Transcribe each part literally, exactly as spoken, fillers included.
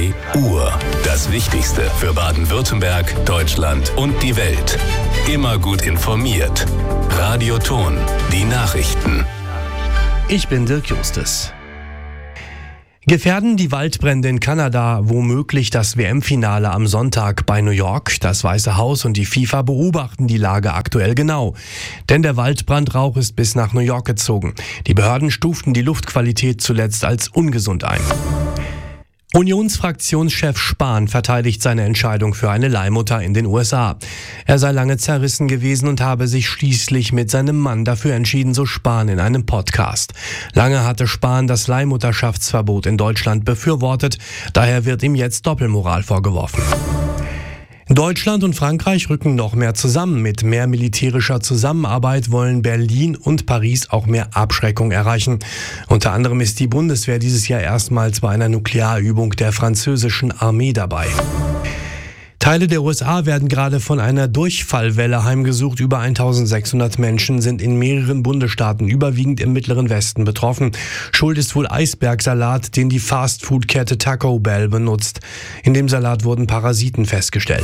drei Uhr. Das Wichtigste für Baden-Württemberg, Deutschland und die Welt. Immer gut informiert. Radio Ton, die Nachrichten. Ich bin Dirk Justus. Gefährden die Waldbrände in Kanada womöglich das W M-Finale am Sonntag bei New York? Das Weiße Haus und die FIFA beobachten die Lage aktuell genau. Denn der Waldbrandrauch ist bis nach New York gezogen. Die Behörden stuften die Luftqualität zuletzt als ungesund ein. Unionsfraktionschef Spahn verteidigt seine Entscheidung für eine Leihmutter in den U S A. Er sei lange zerrissen gewesen und habe sich schließlich mit seinem Mann dafür entschieden, so Spahn in einem Podcast. Lange hatte Spahn das Leihmutterschaftsverbot in Deutschland befürwortet, daher wird ihm jetzt Doppelmoral vorgeworfen. Deutschland und Frankreich rücken noch mehr zusammen. Mit mehr militärischer Zusammenarbeit wollen Berlin und Paris auch mehr Abschreckung erreichen. Unter anderem ist die Bundeswehr dieses Jahr erstmals bei einer Nuklearübung der französischen Armee dabei. Teile der U S A werden gerade von einer Durchfallwelle heimgesucht. Über eintausendsechshundert Menschen sind in mehreren Bundesstaaten, überwiegend im Mittleren Westen, betroffen. Schuld ist wohl Eisbergsalat, den die Fastfood-Kette Taco Bell benutzt. In dem Salat wurden Parasiten festgestellt.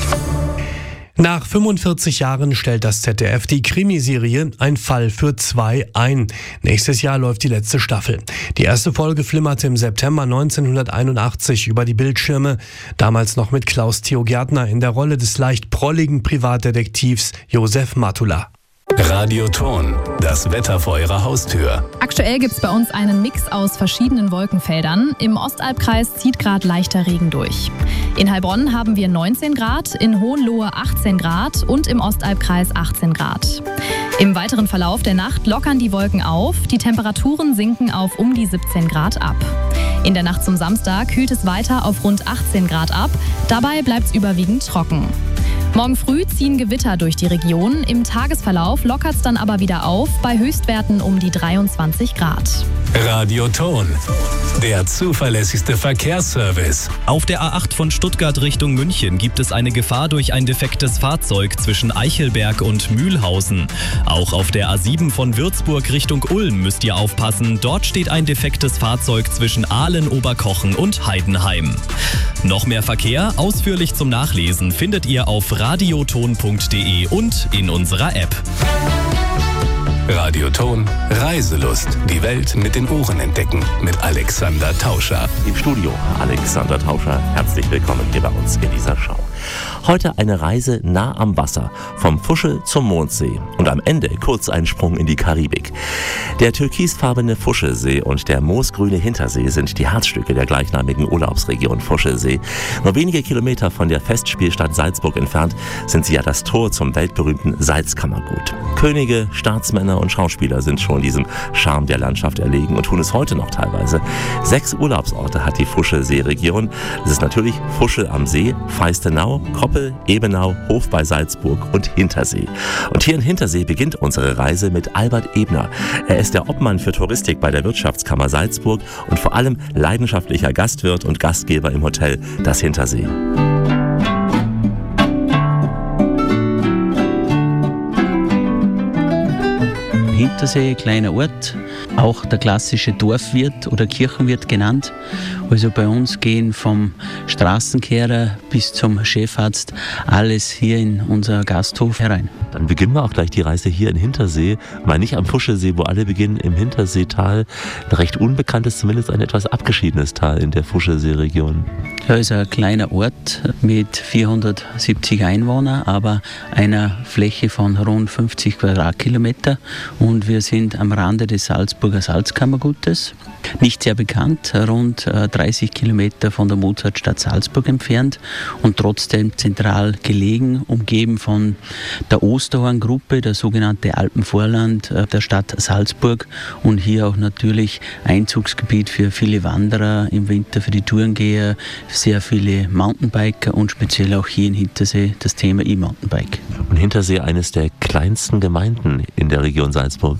Nach fünfundvierzig Jahren stellt das Z D F die Krimiserie Ein Fall für zwei ein. Nächstes Jahr läuft die letzte Staffel. Die erste Folge flimmerte im September neunzehnhunderteinundachtzig über die Bildschirme, damals noch mit Klaus Theo Gärtner in der Rolle des leicht prolligen Privatdetektivs Josef Matula. Radio Ton, das Wetter vor Ihrer Haustür. Aktuell gibt es bei uns einen Mix aus verschiedenen Wolkenfeldern. Im Ostalbkreis zieht gerade leichter Regen durch. In Heilbronn haben wir neunzehn Grad, in Hohenlohe achtzehn Grad und im Ostalbkreis achtzehn Grad. Im weiteren Verlauf der Nacht lockern die Wolken auf, die Temperaturen sinken auf um die siebzehn Grad ab. In der Nacht zum Samstag kühlt es weiter auf rund achtzehn Grad ab, dabei bleibt es überwiegend trocken. Morgen früh ziehen Gewitter durch die Region. Im Tagesverlauf lockert es dann aber wieder auf, bei Höchstwerten um die dreiundzwanzig Grad. Radio Ton, der zuverlässigste Verkehrsservice. Auf der A acht von Stuttgart Richtung München gibt es eine Gefahr durch ein defektes Fahrzeug zwischen Eichelberg und Mühlhausen. Auch auf der A sieben von Würzburg Richtung Ulm müsst ihr aufpassen. Dort steht ein defektes Fahrzeug zwischen Aalen, Oberkochen und Heidenheim. Noch mehr Verkehr, ausführlich zum Nachlesen, findet ihr auf radioton punkt de und in unserer App. Radio Ton, Reiselust. Die Welt mit den Ohren entdecken. Mit Alexander Tauscher. Im Studio Alexander Tauscher. Herzlich willkommen hier bei uns in dieser Show. Heute eine Reise nah am Wasser, vom Fuschel zum Mondsee und am Ende kurz ein Sprung in die Karibik. Der türkisfarbene Fuschelsee und der moosgrüne Hintersee sind die Herzstücke der gleichnamigen Urlaubsregion Fuschelsee. Nur wenige Kilometer von der Festspielstadt Salzburg entfernt sind sie ja das Tor zum weltberühmten Salzkammergut. Könige, Staatsmänner und Schauspieler sind schon diesem Charme der Landschaft erlegen und tun es heute noch teilweise. Sechs Urlaubsorte hat die Fuschelsee-Region. Das ist natürlich Fuschel am See, Feistenau, Koppel, Ebenau, Hof bei Salzburg und Hintersee. Und hier in Hintersee beginnt unsere Reise mit Albert Ebner. Er ist der Obmann für Touristik bei der Wirtschaftskammer Salzburg und vor allem leidenschaftlicher Gastwirt und Gastgeber im Hotel Das Hintersee. Hintersee, kleiner Ort, auch der klassische Dorfwirt oder Kirchenwirt genannt. Also bei uns gehen vom Straßenkehrer bis zum Chefarzt alles hier in unser Gasthof herein. Dann beginnen wir auch gleich die Reise hier in Hintersee, mal nicht am Fuschelsee, wo alle beginnen, im Hinterseetal. Ein recht unbekanntes, zumindest ein etwas abgeschiedenes Tal in der Fuschelsee-Region. Ja, ist ein kleiner Ort mit vierhundertsiebzig Einwohnern, aber einer Fläche von rund fünfzig Quadratkilometer. Und wir sind am Rande des Salzburger Salzkammergutes. Nicht sehr bekannt, rund dreißig Kilometer von der Mozartstadt Salzburg entfernt und trotzdem zentral gelegen, umgeben von der Osterhorn-Gruppe, der sogenannte Alpenvorland der Stadt Salzburg und hier auch natürlich Einzugsgebiet für viele Wanderer, im Winter für die Tourengeher, sehr viele Mountainbiker und speziell auch hier in Hintersee das Thema E-Mountainbike. Und Hintersee eines der kleinsten Gemeinden in der Region Salzburg.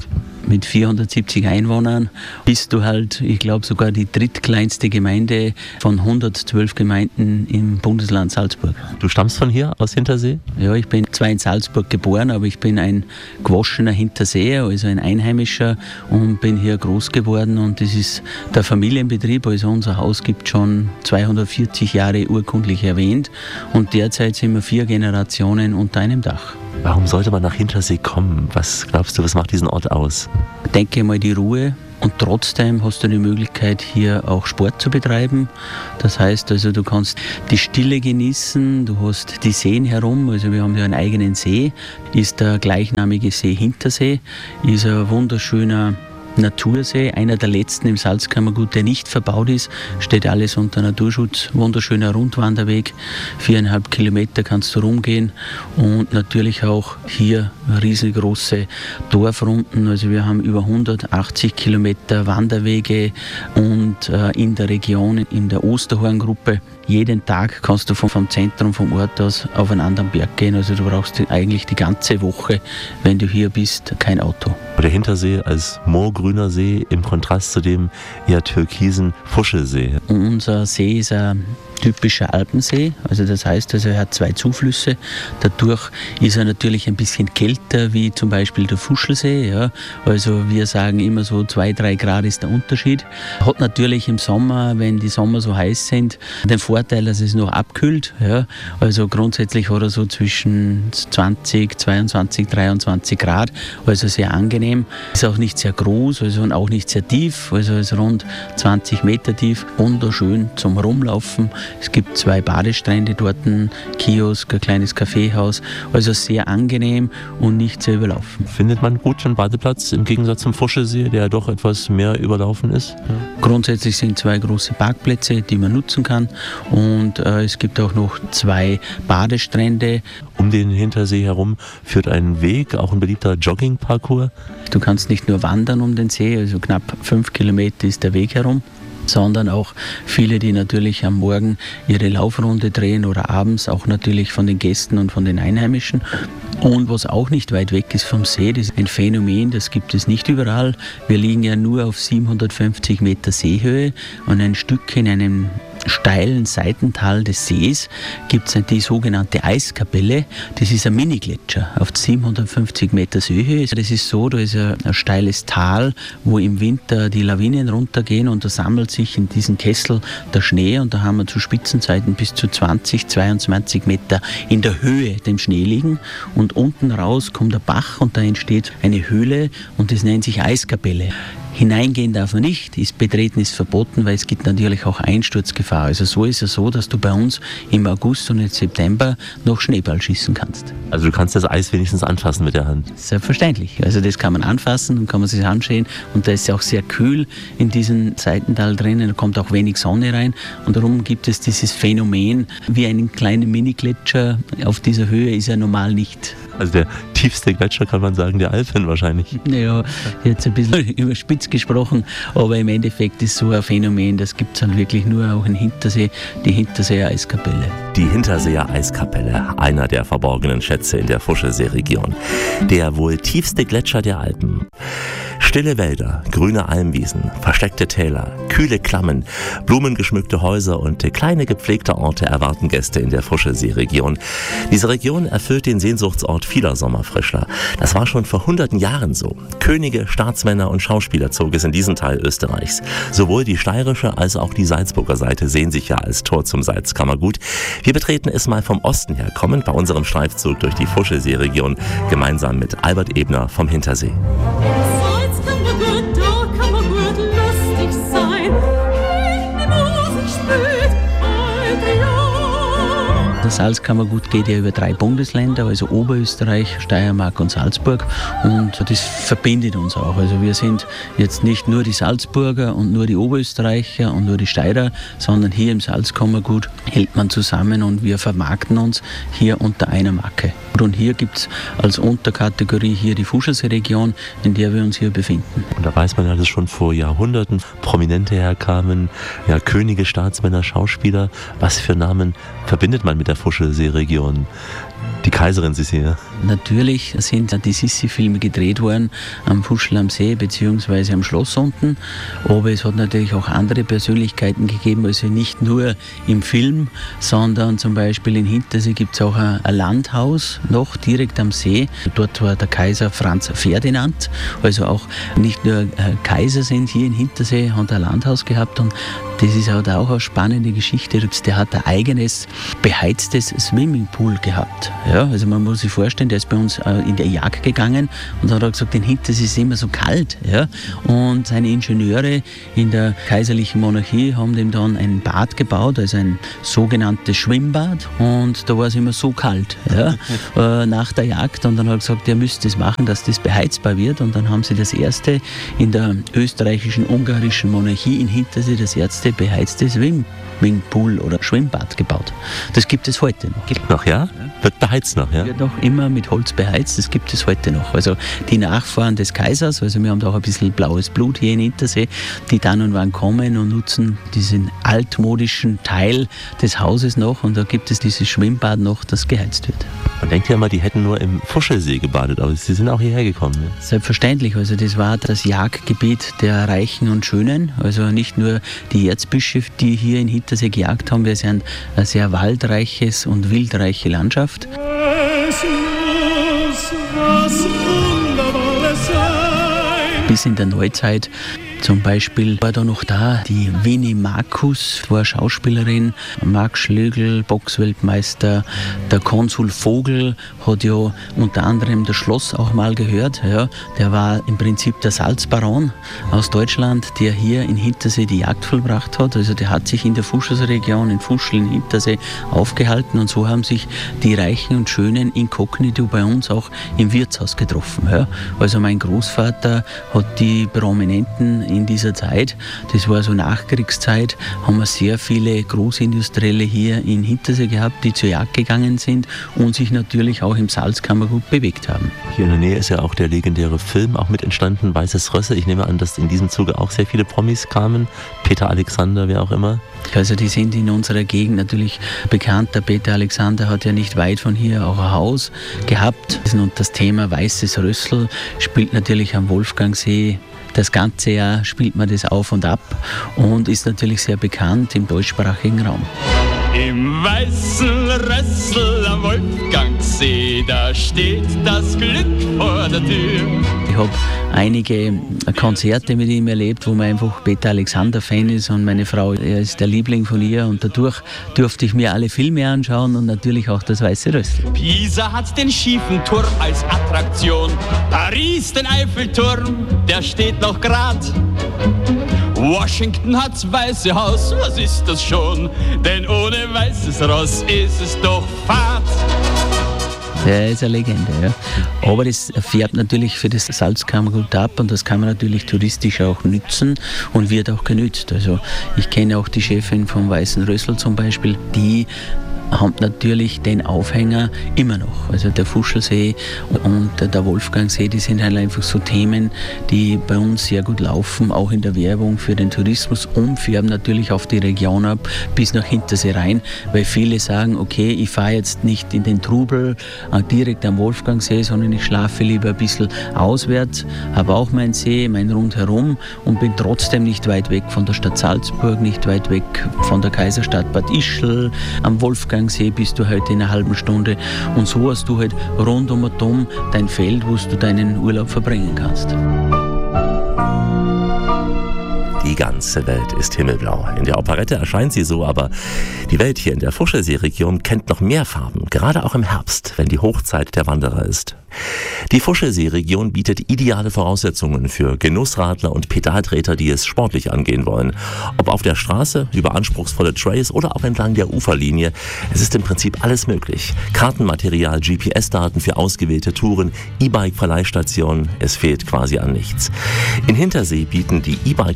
mit vierhundertsiebzig Einwohnern bist du halt, ich glaube, sogar die drittkleinste Gemeinde von hundertzwölf Gemeinden im Bundesland Salzburg. Du stammst von hier, aus Hintersee? Ja, ich bin zwar in Salzburg geboren, aber ich bin ein gewaschener Hinterseer, also ein Einheimischer, und bin hier groß geworden, und das ist der Familienbetrieb. Also unser Haus gibt schon zweihundertvierzig Jahre urkundlich erwähnt, und derzeit sind wir vier Generationen unter einem Dach. Warum sollte man nach Hintersee kommen? Was glaubst du, was macht diesen Ort aus? Ich denke mal die Ruhe, und trotzdem hast du die Möglichkeit, hier auch Sport zu betreiben. Das heißt also, du kannst die Stille genießen, du hast die Seen herum, also wir haben ja einen eigenen See, ist der gleichnamige See Hintersee, ist ein wunderschöner Natursee, einer der letzten im Salzkammergut, der nicht verbaut ist, steht alles unter Naturschutz, wunderschöner Rundwanderweg, viereinhalb Kilometer kannst du rumgehen, und natürlich auch hier riesengroße Dorfrunden, also wir haben über hundertachtzig Kilometer Wanderwege, und äh, in der Region, in der Osterhorngruppe, jeden Tag kannst du vom, vom Zentrum, vom Ort aus auf einen anderen Berg gehen, also du brauchst eigentlich die ganze Woche, wenn du hier bist, kein Auto. Der Hintersee als moorgrüner See im Kontrast zu dem eher türkisen Fuschelsee. Unser See ist ein typischer Alpensee, also das heißt, also er hat zwei Zuflüsse. Dadurch ist er natürlich ein bisschen kälter wie zum Beispiel der Fuschelsee. Ja. Also wir sagen immer so zwei, drei Grad ist der Unterschied. Hat natürlich im Sommer, wenn die Sommer so heiß sind, den Vorteil, dass es noch abkühlt. Ja. Also grundsätzlich hat er so zwischen zwanzig, zweiundzwanzig, dreiundzwanzig Grad, also sehr angenehm. Ist auch nicht sehr groß, also und auch nicht sehr tief, also ist rund zwanzig Meter tief, wunderschön zum Rumlaufen. Es gibt zwei Badestrände dort, ein Kiosk, ein kleines Kaffeehaus, also sehr angenehm und nicht sehr überlaufen. Findet man gut einen Badeplatz im Gegensatz zum Fuschelsee, der ja doch etwas mehr überlaufen ist? Ja. Grundsätzlich sind zwei große Parkplätze, die man nutzen kann, und äh, es gibt auch noch zwei Badestrände. Um den Hintersee herum führt ein Weg, auch ein beliebter Joggingparcours. Du kannst nicht nur wandern um den See, also knapp fünf Kilometer ist der Weg herum, sondern auch viele, die natürlich am Morgen ihre Laufrunde drehen oder abends, auch natürlich von den Gästen und von den Einheimischen. Und was auch nicht weit weg ist vom See, das ist ein Phänomen, das gibt es nicht überall. Wir liegen ja nur auf siebenhundertfünfzig Meter Seehöhe, und ein Stück in einem steilen Seitental des Sees gibt es die sogenannte Eiskapelle. Das ist ein Mini-Gletscher auf siebenhundertfünfzig Meter Höhe. Das ist so, da ist ein, ein steiles Tal, wo im Winter die Lawinen runtergehen, und da sammelt sich in diesem Kessel der Schnee, und da haben wir zu Spitzenzeiten bis zu zwanzig, zweiundzwanzig Meter in der Höhe dem Schnee liegen, und unten raus kommt der Bach, und da entsteht eine Höhle, und das nennt sich Eiskapelle. Hineingehen darf man nicht, ist Betreten ist verboten, weil es gibt natürlich auch Einsturzgefahr. Also so ist es so, dass du bei uns im August und im September noch Schneeball schießen kannst. Also du kannst das Eis wenigstens anfassen mit der Hand? Selbstverständlich. Also das kann man anfassen und kann man sich anschauen, und da ist ja auch sehr kühl in diesem Seitental drinnen, da kommt auch wenig Sonne rein, und darum gibt es dieses Phänomen, wie einen kleinen Mini-Gletscher auf dieser Höhe ist er normal nicht. Also der tiefste Gletscher, kann man sagen, der Alpen wahrscheinlich. Naja, jetzt ein bisschen überspitzt gesprochen, aber im Endeffekt ist so ein Phänomen, das gibt es halt wirklich nur auch in Hintersee, die Hinterseer Eiskapelle. Die Hinterseer Eiskapelle, einer der verborgenen Schätze in der Fuschelsee-Region. Der wohl tiefste Gletscher der Alpen. Stille Wälder, grüne Almwiesen, versteckte Täler, kühle Klammen, blumengeschmückte Häuser und kleine gepflegte Orte erwarten Gäste in der Fuschelsee-Region. Diese Region erfüllt den Sehnsuchtsort vieler Sommerfrischler. Das war schon vor hunderten Jahren so. Könige, Staatsmänner und Schauspieler zog es in diesen Teil Österreichs. Sowohl die steirische als auch die Salzburger Seite sehen sich ja als Tor zum Salzkammergut. Wir betreten es mal vom Osten her kommend bei unserem Streifzug durch die Fuschelsee-Region gemeinsam mit Albert Ebner vom Hintersee. Das Salzkammergut geht ja über drei Bundesländer, also Oberösterreich, Steiermark und Salzburg, und das verbindet uns auch. Also wir sind jetzt nicht nur die Salzburger und nur die Oberösterreicher und nur die Steirer, sondern hier im Salzkammergut hält man zusammen, und wir vermarkten uns hier unter einer Marke. Und hier gibt es als Unterkategorie hier die Fuschelsee-Region, in der wir uns hier befinden. Und da weiß man ja, dass schon vor Jahrhunderten Prominente herkamen, ja, Könige, Staatsmänner, Schauspieler. Was für Namen verbindet man mit der Fuschelsee-Region? Die Kaiserin ist hier. natürlich sind die Sissi-Filme gedreht worden am Fuschl am See bzw. am Schloss unten, aber es hat natürlich auch andere Persönlichkeiten gegeben, also nicht nur im Film, sondern zum Beispiel in Hintersee gibt es auch ein, ein Landhaus noch direkt am See. Dort war der Kaiser Franz Ferdinand, also auch nicht nur äh, Kaiser sind hier in Hintersee, hat ein Landhaus gehabt und das ist halt auch eine spannende Geschichte. Der hat ein eigenes beheiztes Swimmingpool gehabt. Ja, also man muss sich vorstellen, der ist bei uns in der Jagd gegangen und dann hat er gesagt, in Hintersee ist immer so kalt. Ja? Und seine Ingenieure in der kaiserlichen Monarchie haben dem dann ein Bad gebaut, also ein sogenanntes Schwimmbad. Und da war es immer so kalt, ja? nach der Jagd. Und dann hat er gesagt, er müsste es machen, dass das beheizbar wird. Und dann haben sie das erste in der österreichischen, ungarischen Monarchie in Hintersee, das erste beheizte Swimmingpool oder Schwimmbad gebaut. Das gibt es heute noch. Gibt noch, ja? Wird beheizt noch, ja? Wird noch immer mit Holz beheizt, das gibt es heute noch. Also die Nachfahren des Kaisers, also wir haben da auch ein bisschen blaues Blut hier in Hintersee, die dann und wann kommen und nutzen diesen altmodischen Teil des Hauses noch und da gibt es dieses Schwimmbad noch, das geheizt wird. Man denkt ja mal, die hätten nur im Fuschelsee gebadet, aber sie sind auch hierher gekommen. Ne? Selbstverständlich, also das war das Jagdgebiet der Reichen und Schönen, also nicht nur die Erzbischöfe, die hier in Hintersee gejagt haben, wir sind ein sehr waldreiches und wildreiche Landschaft. Es muss was Wunderbares sein. Bis in der Neuzeit zum Beispiel war da noch da die Winnie Markus, war Schauspielerin, Marc Schlögl, Boxweltmeister, der Konsul Vogel hat ja unter anderem das Schloss auch mal gehört. Ja. Der war im Prinzip der Salzbaron aus Deutschland, der hier in Hintersee die Jagd vollbracht hat. Also der hat sich in der Fuschelsregion, in Fuschl, in Hintersee aufgehalten und so haben sich die Reichen und Schönen inkognito bei uns auch im Wirtshaus getroffen. Ja. Also mein Großvater hat die Prominenten in dieser Zeit, das war so Nachkriegszeit, haben wir sehr viele Großindustrielle hier in Hintersee gehabt, die zur Jagd gegangen sind und sich natürlich auch im Salzkammergut bewegt haben. Hier in der Nähe ist ja auch der legendäre Film auch mit entstanden, Weißes Rössel. Ich nehme an, dass in diesem Zuge auch sehr viele Promis kamen, Peter Alexander, wer auch immer. Also die sind in unserer Gegend natürlich bekannt. Der Peter Alexander hat ja nicht weit von hier auch ein Haus gehabt. Und das Thema Weißes Rössel spielt natürlich am Wolfgangsee. Das ganze Jahr spielt man das auf und ab und ist natürlich sehr bekannt im deutschsprachigen Raum. Im Weißen Rössel am Wolfgangsee, da steht das Glück vor der Tür. Ich habe einige Konzerte mit ihm erlebt, wo man einfach Peter Alexander-Fan ist und meine Frau, er ist der Liebling von ihr und dadurch durfte ich mir alle Filme anschauen und natürlich auch das Weiße Rössel. Pisa hat den schiefen Turm als Attraktion, Paris den Eiffelturm, der steht noch grad. Washington hat's Weiße Haus, was ist das schon? Denn ohne weißes Ross ist es doch fad. Der ist eine Legende, ja. Aber das färbt natürlich für das Salzkammergut ab und das kann man natürlich touristisch auch nützen und wird auch genützt. Also ich kenne auch die Chefin vom Weißen Rössel zum Beispiel, die haben natürlich den Aufhänger immer noch. Also der Fuschelsee und der Wolfgangsee, die sind halt einfach so Themen, die bei uns sehr gut laufen, auch in der Werbung für den Tourismus und färben natürlich auf die Region ab, bis nach Hintersee rein, weil viele sagen, okay, ich fahre jetzt nicht in den Trubel äh, direkt am Wolfgangsee, sondern ich schlafe lieber ein bisschen auswärts, habe auch meinen See, mein Rundherum und bin trotzdem nicht weit weg von der Stadt Salzburg, nicht weit weg von der Kaiserstadt Bad Ischl, am Wolfgangsee bist du heute in einer halben Stunde und so hast du halt rund um und um dein Feld, wo du deinen Urlaub verbringen kannst. Die ganze Welt ist himmelblau. In der Operette erscheint sie so, aber die Welt hier in der Fuschelsee-Region kennt noch mehr Farben, gerade auch im Herbst, wenn die Hochzeit der Wanderer ist. Die Fuschelsee-Region bietet ideale Voraussetzungen für Genussradler und Pedaltreter, die es sportlich angehen wollen. Ob auf der Straße, über anspruchsvolle Trails oder auch entlang der Uferlinie, es ist im Prinzip alles möglich. Kartenmaterial, G P S-Daten für ausgewählte Touren, E-Bike-Verleihstationen, es fehlt quasi an nichts. In Hintersee bieten die E-Bike Academy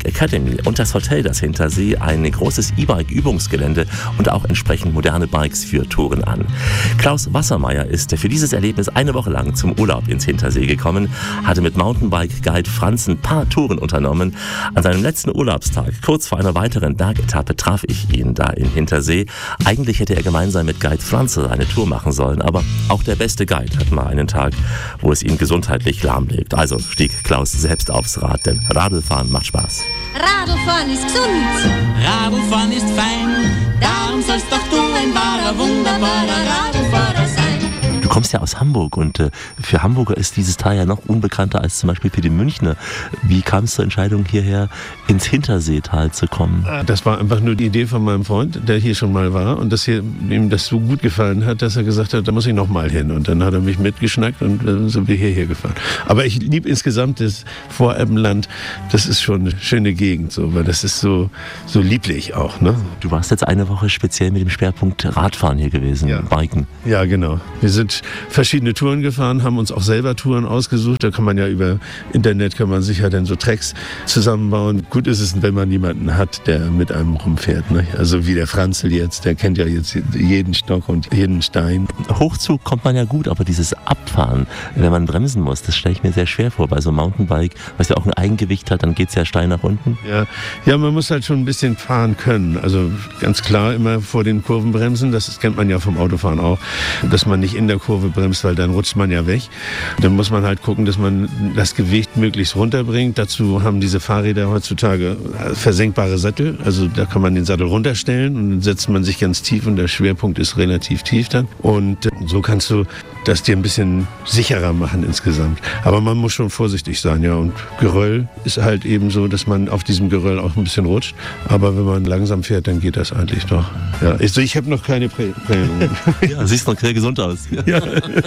Academy und das Hotel Das Hintersee ein großes E-Bike-Übungsgelände und auch entsprechend moderne Bikes für Touren an. Klaus Wassermeier ist für dieses Erlebnis eine Woche lang zum Urlaub ins Hintersee gekommen, hatte mit Mountainbike-Guide Franz ein paar Touren unternommen. An seinem letzten Urlaubstag, kurz vor einer weiteren Bergetappe, traf ich ihn da im Hintersee. Eigentlich hätte er gemeinsam mit Guide Franz eine Tour machen sollen, aber auch der beste Guide hat mal einen Tag, wo es ihn gesundheitlich lahmlegt. Also stieg Klaus selbst aufs Rad, denn Radlfahren macht Spaß. Radlfahren ist gesund, Radlfahren ist fein, darum sollst doch du ein wahrer, wunderbarer Radlfahrer sein. Du kommst ja aus Hamburg und äh, für Hamburger ist dieses Tal ja noch unbekannter als zum Beispiel für die Münchner. Wie kam es zur Entscheidung, hierher ins Hinterseetal zu kommen? Das war einfach nur die Idee von meinem Freund, der hier schon mal war und dass hier, ihm das so gut gefallen hat, dass er gesagt hat, da muss ich noch mal hin. Und dann hat er mich mitgeschnackt und dann sind wir hierher gefahren. Aber ich liebe insgesamt das Voralpenland. Das ist schon eine schöne Gegend, so, weil das ist so, so lieblich auch. Ne? Du warst jetzt eine Woche speziell mit dem Schwerpunkt Radfahren hier gewesen, ja. Biken. Ja, genau. Wir sind verschiedene Touren gefahren, haben uns auch selber Touren ausgesucht. Da kann man ja über Internet, kann man sich ja dann so Tracks zusammenbauen. Gut ist es, wenn man jemanden hat, der mit einem rumfährt. Ne? Also wie der Franzl jetzt, der kennt ja jetzt jeden Stock und jeden Stein. Hochzug kommt man ja gut, aber dieses Abfahren, wenn man bremsen muss, das stelle ich mir sehr schwer vor. Bei so einem Mountainbike, was ja auch ein Eigengewicht hat, dann geht es ja steil nach unten. Ja. ja, man muss halt schon ein bisschen fahren können. Also ganz klar immer vor den Kurven bremsen. Das kennt man ja vom Autofahren auch, dass man nicht in der Kurve bremst, weil dann rutscht man ja weg. Dann muss man halt gucken, dass man das Gewicht möglichst runterbringt. Dazu haben diese Fahrräder heutzutage versenkbare Sättel. Also da kann man den Sattel runterstellen und dann setzt man sich ganz tief und der Schwerpunkt ist relativ tief dann. Und so kannst du das dir ein bisschen sicherer machen insgesamt. Aber man muss schon vorsichtig sein, ja. Und Geröll ist halt eben so, dass man auf diesem Geröll auch ein bisschen rutscht. Aber wenn man langsam fährt, dann geht das eigentlich doch. Ja, ich, ich habe noch keine Prellungen. Ja, siehst noch sehr gesund aus. Ja.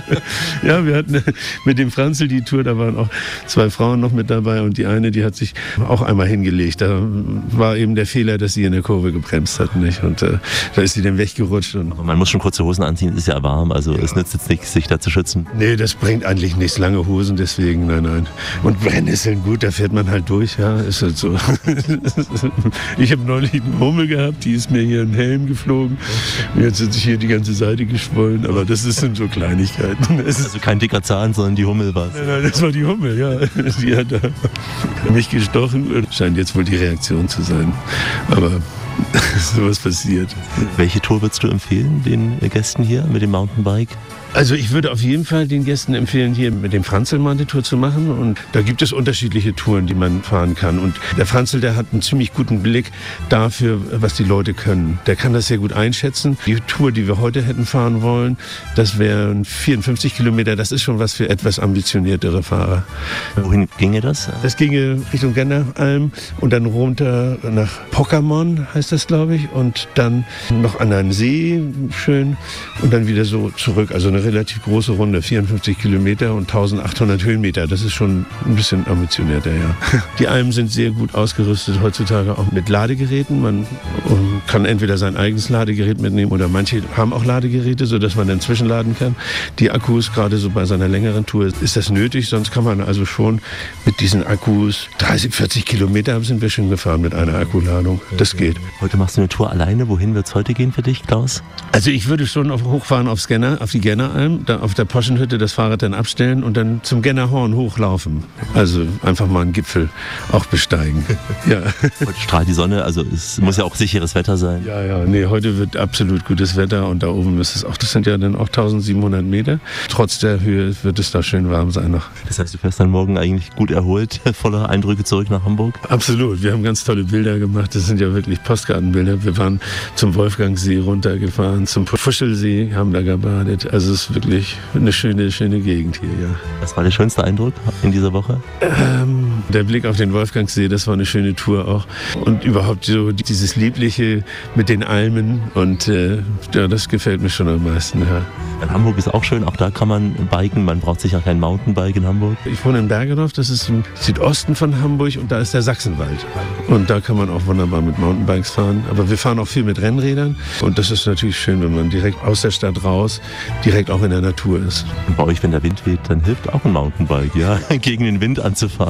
Ja, wir hatten mit dem Franzl die Tour, da waren auch zwei Frauen noch mit dabei und die eine, die hat sich auch einmal hingelegt. Da war eben der Fehler, dass sie in der Kurve gebremst hat, nicht? Und äh, da ist sie dann weggerutscht. Und Aber man muss schon kurze Hosen anziehen, es ist ja warm, also ja. Es nützt jetzt nichts, sich da zu schützen. Nee, das bringt eigentlich nichts, lange Hosen, deswegen, nein, nein. Und Brennnesseln, gut, da fährt man halt durch, ja, ist halt so. Ich habe neulich einen Hummel gehabt, die ist mir hier in den Helm geflogen. Jetzt hat sich hier die ganze Seite geschwollen, aber das sind so Kleinigkeiten. Es ist also kein dicker Zahn, sondern die Hummel war es. Nein, nein, das war die Hummel, ja. Die hat da mich gestochen. Scheint jetzt wohl die Reaktion zu sein. Aber sowas passiert. Welche Tour würdest du empfehlen, den Gästen hier mit dem Mountainbike? Also ich würde auf jeden Fall den Gästen empfehlen, hier mit dem Franzl mal eine Tour zu machen. Und da gibt es unterschiedliche Touren, die man fahren kann. Und der Franzl, der hat einen ziemlich guten Blick dafür, was die Leute können. Der kann das sehr gut einschätzen. Die Tour, die wir heute hätten fahren wollen, das wären vierundfünfzig Kilometer. Das ist schon was für etwas ambitioniertere Fahrer. Wohin ginge das? Das ginge Richtung Genderalm und dann runter nach Pokémon, heißt das, glaube ich. Und dann noch an einen See, schön. Und dann wieder so zurück. Also eine relativ große Runde, vierundfünfzig Kilometer und eintausendachthundert Höhenmeter. Das ist schon ein bisschen ambitionierter, ja. Die Almen sind sehr gut ausgerüstet heutzutage auch mit Ladegeräten. Man kann entweder sein eigenes Ladegerät mitnehmen oder manche haben auch Ladegeräte, sodass man dann zwischenladen kann. Die Akkus, gerade so bei seiner längeren Tour, ist das nötig. Sonst kann man also schon mit diesen Akkus dreißig, vierzig Kilometer sind wir schon gefahren mit einer Akkuladung. Das geht. Heute machst du eine Tour alleine. Wohin wird es heute gehen für dich, Klaus? Also ich würde schon auf, hochfahren auf Scanner, auf die Genner. Da auf der Poschenhütte das Fahrrad dann abstellen und dann zum Gennerhorn hochlaufen. Also einfach mal einen Gipfel auch besteigen. Ja. Heute strahlt die Sonne, also es muss ja auch sicheres Wetter sein. Ja, ja, nee, heute wird absolut gutes Wetter und da oben ist es auch, das sind ja dann auch eintausendsiebenhundert Meter. Trotz der Höhe wird es da schön warm sein noch. Das heißt, du fährst dann morgen eigentlich gut erholt, voller Eindrücke zurück nach Hamburg? Absolut, wir haben ganz tolle Bilder gemacht, das sind ja wirklich Postkartenbilder. Wir waren zum Wolfgangsee runtergefahren, zum Fuschelsee, haben da gebadet. Also es ist wirklich eine schöne, schöne Gegend hier, ja. Was war der schönste Eindruck in dieser Woche? Ähm, der Blick auf den Wolfgangsee, das war eine schöne Tour auch. Und überhaupt so dieses Liebliche mit den Almen und äh, ja, das gefällt mir schon am meisten, ja. In Hamburg ist auch schön, auch da kann man biken, man braucht sicher kein Mountainbike in Hamburg. Ich wohne in Bergedorf, das ist im Südosten von Hamburg und da ist der Sachsenwald. Und da kann man auch wunderbar mit Mountainbikes fahren. Aber wir fahren auch viel mit Rennrädern und das ist natürlich schön, wenn man direkt aus der Stadt raus, direkt auch in der Natur ist. Und bei euch, wenn der Wind weht, dann hilft auch ein Mountainbike, ja, gegen den Wind anzufahren. Ja,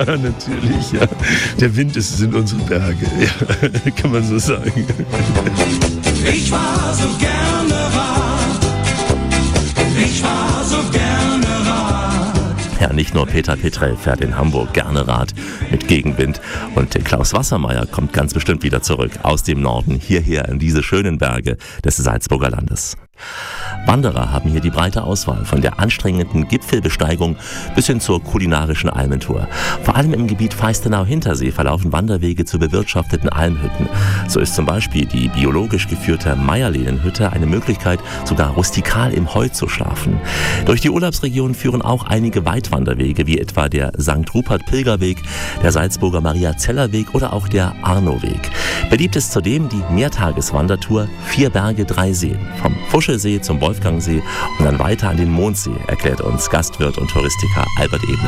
Ja, natürlich, ja. Der Wind ist, sind unsere Berge, ja, kann man so sagen. Ich war so gerne Rad, ich war so gerne Rad. Ja, nicht nur Peter Petrell fährt in Hamburg gerne Rad mit Gegenwind und Klaus Wassermeier kommt ganz bestimmt wieder zurück aus dem Norden hierher in diese schönen Berge des Salzburger Landes. Wanderer haben hier die breite Auswahl, von der anstrengenden Gipfelbesteigung bis hin zur kulinarischen Almentour. Vor allem im Gebiet Feistenau-Hintersee verlaufen Wanderwege zu bewirtschafteten Almhütten. So ist zum Beispiel die biologisch geführte Meierlehnenhütte eine Möglichkeit, sogar rustikal im Heu zu schlafen. Durch die Urlaubsregion führen auch einige Weitwanderwege, wie etwa der Sankt Rupert-Pilgerweg, der Salzburger Maria-Zeller-Weg oder auch der Arno-Weg. Beliebt ist zudem die Mehrtageswandertour Vier Berge, drei Seen. Vom Fuschelsee zum Wolfgangsee und dann weiter an den Mondsee, erklärt uns Gastwirt und Touristiker Albert Ebner.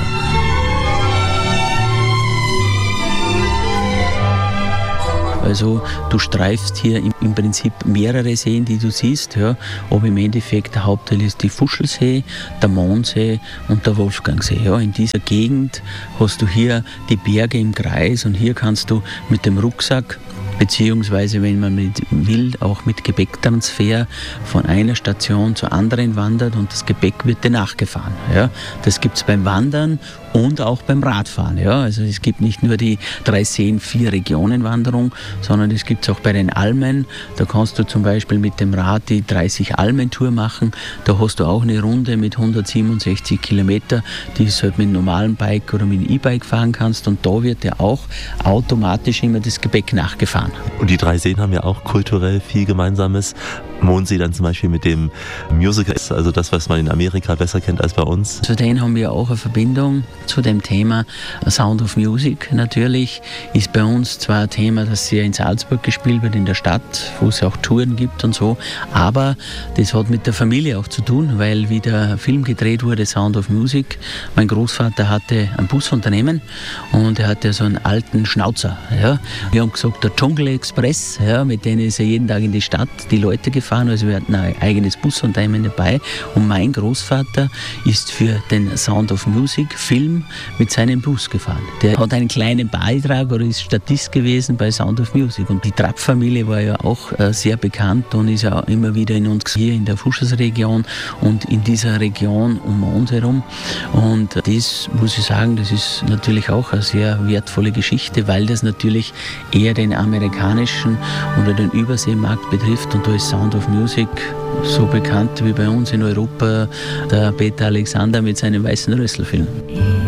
Also du streifst hier im, im Prinzip mehrere Seen, die du siehst, ja, aber im Endeffekt der Hauptteil ist die Fuschelsee, der Mondsee und der Wolfgangsee. Ja. In dieser Gegend hast du hier die Berge im Kreis und hier kannst du mit dem Rucksack beziehungsweise wenn man mit will, auch mit Gepäcktransfer von einer Station zur anderen wandert und das Gepäck wird dir nachgefahren. Ja. Das gibt es beim Wandern und auch beim Radfahren. Ja. Also es gibt nicht nur die drei Seen, vier Regionen Wanderung, sondern es gibt es auch bei den Almen. Da kannst du zum Beispiel mit dem Rad die dreißig Almen-Tour machen. Da hast du auch eine Runde mit hundertsiebenundsechzig Kilometer, die du halt mit einem normalen Bike oder mit einem E-Bike fahren kannst und da wird dir auch automatisch immer das Gepäck nachgefahren. Und die drei Seen haben ja auch kulturell viel Gemeinsames. Mondsee dann zum Beispiel mit dem Musical, also das, was man in Amerika besser kennt als bei uns. Zu denen haben wir auch eine Verbindung zu dem Thema Sound of Music. Natürlich ist bei uns zwar ein Thema, das sehr in Salzburg gespielt wird, in der Stadt, wo es auch Touren gibt und so, aber das hat mit der Familie auch zu tun, weil wie der Film gedreht wurde, Sound of Music, mein Großvater hatte ein Busunternehmen und er hatte so einen alten Schnauzer. Ja. Wir haben gesagt, der Dschungel Express, ja, mit denen ist er jeden Tag in die Stadt, die Leute gefahren. Also wir hatten ein eigenes Busunternehmen dabei und mein Großvater ist für den Sound of Music Film mit seinem Bus gefahren. Der hat einen kleinen Beitrag oder ist Statist gewesen bei Sound of Music und die Trapp-Familie war ja auch äh, sehr bekannt und ist ja auch immer wieder in uns hier in der Fuschelsregion und in dieser Region um uns herum und das muss ich sagen, das ist natürlich auch eine sehr wertvolle Geschichte, weil das natürlich eher den amerikanischen oder den Überseemarkt betrifft und da ist Sound of Music so bekannt wie bei uns in Europa der Peter Alexander mit seinem Weißen Rössl-Film.